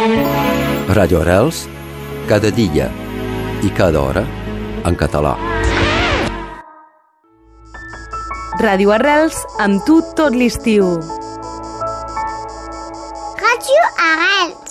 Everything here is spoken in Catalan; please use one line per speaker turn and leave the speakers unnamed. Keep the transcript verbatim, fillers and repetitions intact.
Ràdio Arrels, cada dia i cada hora en català.
Ràdio Arrels, amb tu tot l'estiu.
Ràdio Arrels.